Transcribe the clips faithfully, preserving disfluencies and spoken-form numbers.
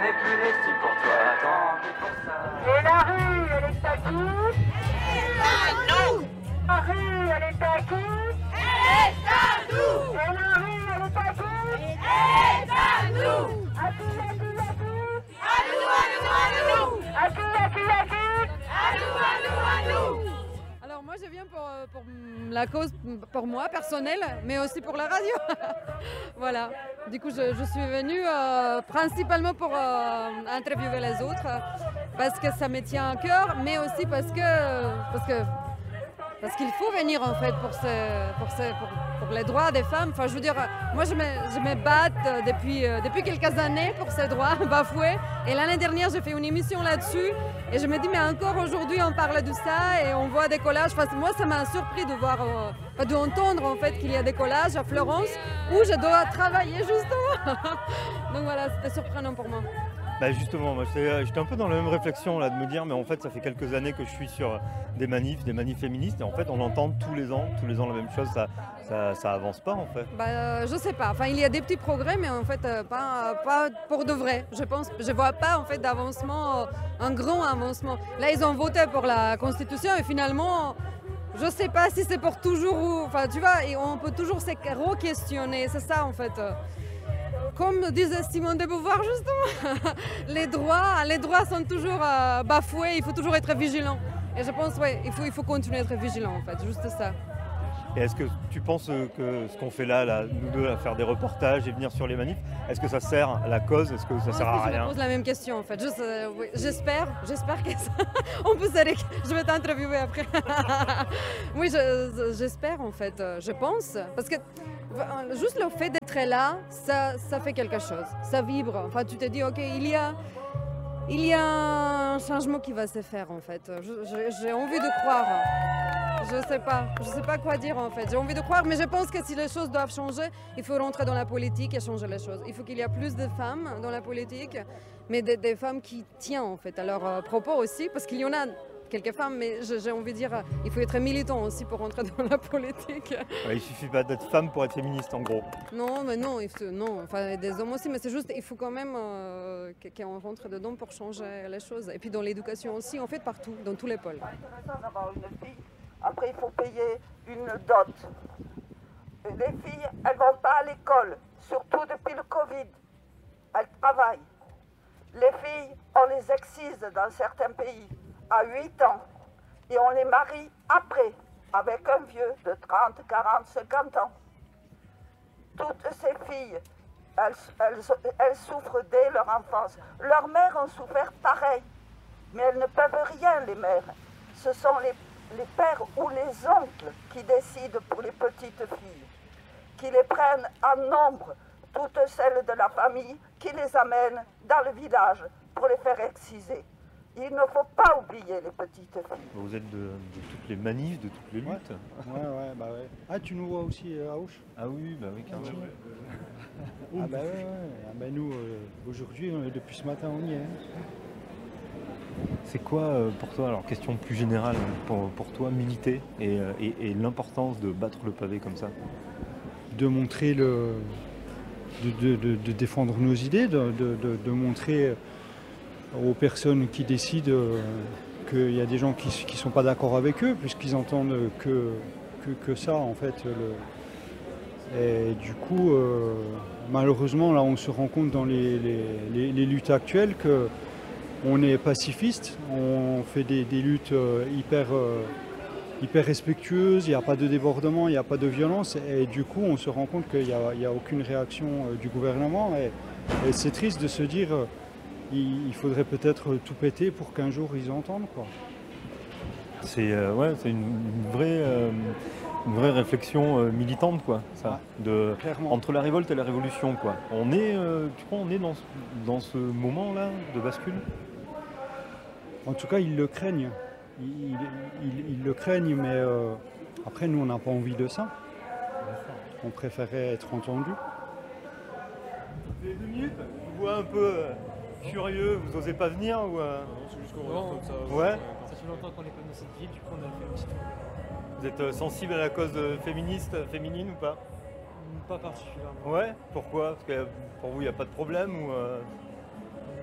n'ai plus d'estime pour toi, tant pis pour ça. Et la rue, elle est à qui? Elle est à nous. La rue, elle est à qui? Elle est à nous. Et la rue, elle est à qui? Elle est à nous. À qui, à qui, à qui? À nous, à nous, à nous. À qui, à qui, à qui? À nous, à nous, à nous. Alors moi je viens pour, pour la cause, pour moi personnelle, mais aussi pour la radio. Voilà, du coup je, je suis venue euh, principalement pour euh, interviewer les autres, parce que ça me tient à cœur, mais aussi parce que, parce que Parce qu'il faut venir en fait pour, ce, pour, ce, pour, pour les droits des femmes. Enfin, je veux dire, moi je me, je me batte depuis, euh, depuis quelques années pour ces droits bafoués. Et l'année dernière, j'ai fait une émission là-dessus. Et je me dis, mais encore aujourd'hui, on parle de ça et on voit des collages. Enfin, moi, ça m'a surpris de voir, euh, d'entendre en fait qu'il y a des collages à Florence où je dois travailler justement. Donc voilà, c'était surprenant pour moi. Bah justement, moi j'étais un peu dans la même réflexion là, de me dire mais en fait ça fait quelques années que je suis sur des manifs, des manifs féministes et en fait on entend tous les ans, tous les ans la même chose, ça, ça, ça avance pas en fait. Bah, euh, je sais pas, enfin il y a des petits progrès mais en fait euh, pas, pas pour de vrai, je pense, je vois pas en fait d'avancement, euh, un grand avancement. Là ils ont voté pour la Constitution et finalement je sais pas si c'est pour toujours ou, enfin tu vois, et on peut toujours se re-questionner, c'est ça en fait. Comme disait Simone de Beauvoir justement, les droits, les droits sont toujours euh, bafoués, il faut toujours être vigilant. Et je pense, ouais, il faut, il faut continuer à être vigilant en fait, juste ça. Et est-ce que tu penses que ce qu'on fait là, là, nous deux, à faire des reportages et venir sur les manifs, est-ce que ça sert à la cause? Est-ce que ça sert à rien? Je me pose la même question en fait. Juste, euh, oui, j'espère, j'espère que ça... On peut s'arrêter, je vais t'interviewer après. Oui, j'espère en fait, je pense. Parce que juste le fait d'être là, ça, ça fait quelque chose. Ça vibre. Enfin, tu te dis, ok, il y a... Il y a un changement qui va se faire en fait. J'ai envie de croire. Je sais pas, je sais pas quoi dire en fait. J'ai envie de croire, mais je pense que si les choses doivent changer, il faut rentrer dans la politique et changer les choses. Il faut qu'il y ait plus de femmes dans la politique, mais des, des femmes qui tiennent en fait à leurs euh, propos aussi, parce qu'il y en a quelques femmes, mais j'ai envie de dire, il faut être militant aussi pour rentrer dans la politique. Ouais, il suffit pas d'être femme pour être féministe en gros. Non, mais non, il faut, non, enfin des hommes aussi, mais c'est juste, il faut quand même euh, qu'on rentre dedans pour changer les choses. Et puis dans l'éducation aussi, en fait partout, dans tous les pôles. C'est intéressant d'avoir une fille. Après, il faut payer une dot. Et les filles, elles ne vont pas à l'école, surtout depuis le Covid. Elles travaillent. Les filles, on les excise dans certains pays à huit ans et on les marie après avec un vieux de trente, quarante, cinquante ans. Toutes ces filles, elles, elles, elles souffrent dès leur enfance. Leurs mères ont souffert pareil, mais elles ne peuvent rien, les mères. Ce sont les les pères ou les oncles qui décident pour les petites filles, qui les prennent en nombre, toutes celles de la famille, qui les amènent dans le village pour les faire exciser. Il ne faut pas oublier les petites filles. Vous êtes de, de toutes les manifs, de toutes les luttes. Ouais, ouais, ouais, bah ouais. Ah, tu nous vois aussi euh, à Auch? Ah oui, bah oui, quand même. Ah bah ouais, ouais. Ah bah nous, euh, aujourd'hui, euh, depuis ce matin, on y est. C'est quoi euh, pour toi, alors question plus générale, pour, pour toi, militer et, euh, et, et l'importance de battre le pavé comme ça? De montrer le... de, de, de, de défendre nos idées, de, de, de, de montrer aux personnes qui décident euh, qu'il y a des gens qui ne sont pas d'accord avec eux, puisqu'ils entendent que, que, que ça, en fait. Le... Et du coup, euh, malheureusement, là, on se rend compte dans les, les, les, les luttes actuelles que on est pacifiste, on fait des, des luttes euh, hyper, euh, hyper respectueuses, il n'y a pas de débordement, il n'y a pas de violence et du coup on se rend compte qu'il n'y a, a aucune réaction euh, du gouvernement et, et c'est triste de se dire euh, il, il faudrait peut-être tout péter pour qu'un jour ils entendent, quoi. C'est euh, ouais, c'est une, une, vraie, euh, une vraie réflexion euh, militante, quoi, ça, de, entre la révolte et la révolution, quoi. On est, euh, tu crois, on est dans ce, dans ce moment-là de bascule? En tout cas, ils le craignent. Ils, ils, ils le craignent, mais euh, après, nous, on n'a pas envie de ça. On préférait être entendu. Vous avez deux minutes? Je vous vois un peu euh, curieux, vous osez pas venir ou euh... Non, c'est juste qu'on regarde comme ça. Ouais. Ça fait longtemps qu'on est pas dans cette ville, du coup on a fait un petit tour. Vous êtes euh, sensible à la cause euh, féministe, féminine ou pas? Pas particulièrement. Ouais. Pourquoi? Parce que pour vous, il n'y a pas de problème ou euh...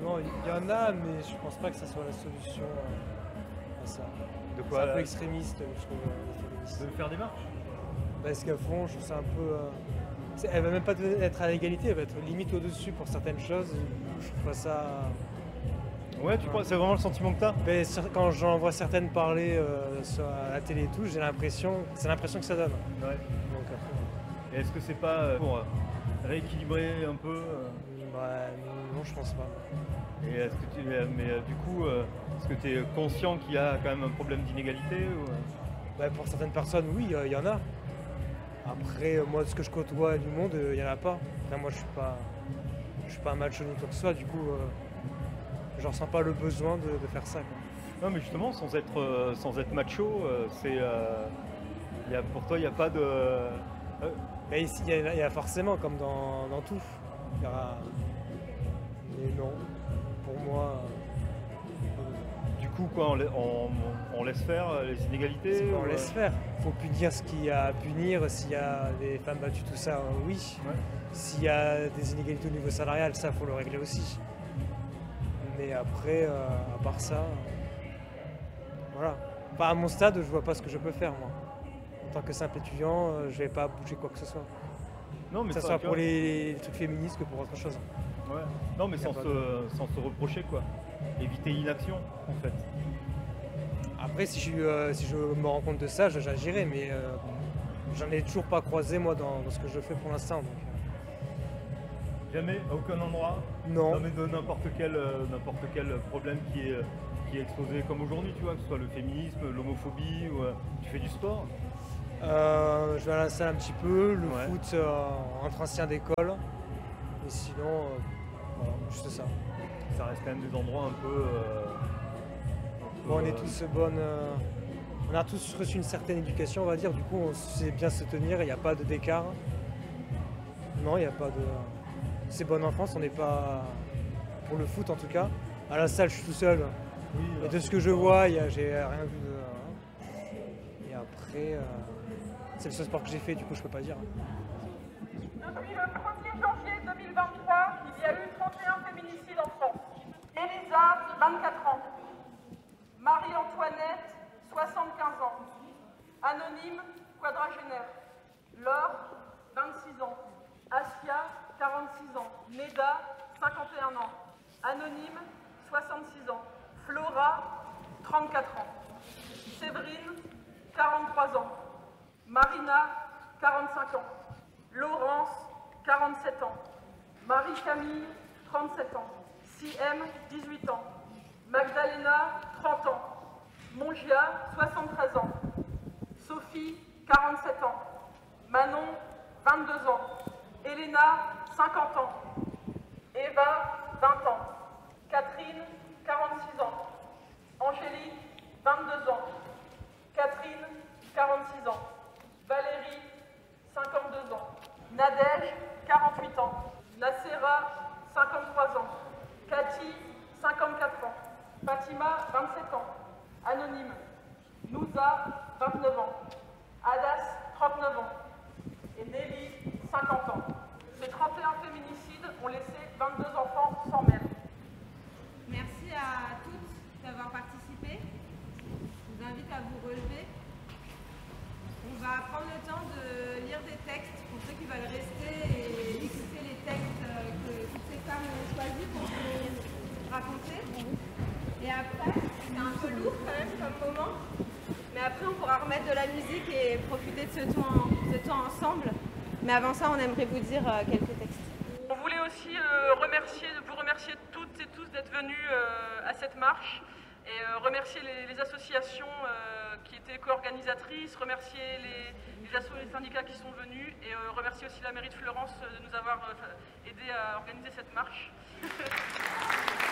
Non, il y en a, mais je pense pas que ça soit la solution euh, à ça. De C'est quoi un peu là, extrémiste, je trouve, euh, les féministes. de faire des marches? Bah, ce qu'elles font, je trouve ça un peu... euh, c'est- Elle va même pas être à l'égalité, elle va être limite au-dessus pour certaines choses. Je trouve pas ça... Ouais, tu crois, c'est vraiment le sentiment que t'as? Mais sur- quand j'en vois certaines parler euh, sur la télé et tout, j'ai l'impression... C'est l'impression que ça donne. Ouais. Donc après... Et est-ce que c'est pas euh, pour euh, rééquilibrer un peu euh, Bah, non, je pense pas. et est-ce que tu, euh, mais euh, du coup, euh, est-ce que tu es conscient qu'il y a quand même un problème d'inégalité ou, euh Bah, pour certaines personnes, oui, il y en a. Après, euh, moi, ce que je côtoie du monde, il n'y en a pas. Enfin, moi, je suis pas, je suis pas un macho ni quoi que ce soit, du coup, euh, je ressens pas le besoin de, de faire ça, quoi. Non, mais justement, sans être, euh, sans être macho, euh, c'est, euh, y a, pour toi, il n'y a pas de... euh, Mais ici, il y, a- il y a forcément, comme dans, dans tout, il y aura... Mais non, pour moi, du coup, quoi, on, la- on- on laisse faire euh, les inégalités c'est pas, on ou, laisse euh, faire. Faut punir ce qu'il y a à punir, s'il y a des femmes battues, tout ça, euh, oui. Ouais. S'il y a des inégalités au niveau salarial, ça, faut le régler aussi. Mais après, euh, à part ça, euh, voilà. Enfin, à mon stade, je vois pas ce que je peux faire, moi. En tant que simple étudiant, euh, je vais pas bouger quoi que ce soit. Non, mais Que ce ça, soit tu pour vois, les, les trucs féministes que pour autre chose. ouais. Non, mais Y a sans pas se, sans se reprocher, quoi. Éviter l'inaction, en fait. Après, si je, euh, si je me rends compte de ça, je- j'agirai, mais euh, j'en ai toujours pas croisé, moi, dans, dans ce que je fais pour l'instant. donc, euh, Jamais, à aucun endroit. Non. Non, mais de n'importe quel, euh, n'importe quel problème qui est, euh, qui est exposé comme aujourd'hui, tu vois, que ce soit le féminisme, l'homophobie, ou euh, tu fais du sport. Euh, je vais à la salle un petit peu, le Ouais. foot euh, entre anciens d'école. Et sinon, euh, voilà, juste ça. Ça reste quand même des endroits un peu. euh, un peu, Bon, on est euh, tous bonnes. euh, on a tous reçu une certaine éducation, on va dire. Du coup, on sait bien se tenir, il n'y a pas de d'écart. Non, il n'y a pas de. C'est bonne enfance, on n'est pas. Pour le foot en tout cas. À la salle, je suis tout seul. oui, Et alors, de ce que je vois, il y a- j'ai rien vu de. Et après, euh, c'est le seul sport que j'ai fait, du coup, je peux pas dire. Depuis le premier janvier deux mille vingt-trois, il y a eu trente et un féminicides en France. Elisa, vingt-quatre ans. Marie-Antoinette, soixante-quinze ans. Anonyme, quadragénaire. Laure, vingt-six ans. Asia, quarante-six ans. Neda, cinquante et un ans. Anonyme, soixante-six ans. Flora, trente-quatre ans. Séverine, quarante-trois ans. Marina, quarante-cinq ans. Laurence, quarante-sept ans. Marie-Camille, trente-sept ans. Siem, dix-huit ans. Magdalena, trente ans. Mongia, soixante-treize ans. Sophie, quarante-sept ans. Manon, vingt-deux ans. Elena, cinquante ans. Eva, vingt ans. Catherine, quarante-six ans. Angélique, vingt-deux ans. Catherine, quarante-six ans. Valérie, cinquante-deux ans. Nadège, quarante-huit ans. Nacera, cinquante-trois ans. Cathy, cinquante-quatre ans. Fatima, vingt-sept ans. Anonyme. Nouza, vingt-neuf ans. Adas, trente-neuf ans. Et Nelly, cinquante ans. Ces trente et un féminicides ont laissé vingt-deux enfants sans mère. Merci à toutes d'avoir participé. Je vous invite à vous relever. On va prendre le temps de lire des textes pour ceux qui veulent rester et écouter les textes euh, que toutes ces femmes ont choisis pour vous raconter. Et après, c'est un peu lourd quand même comme moment, mais après on pourra remettre de la musique et profiter de ce temps, ce temps ensemble. Mais avant ça, on aimerait vous dire euh, quelques textes. On voulait aussi euh, remercier, vous remercier toutes et tous d'être venus euh, à cette marche et euh, remercier les, les associations euh, qui étaient co-organisatrices, remercier les, les assos et les syndicats qui sont venus et euh, remercier aussi la mairie de Fleurance de nous avoir euh, aidé à organiser cette marche.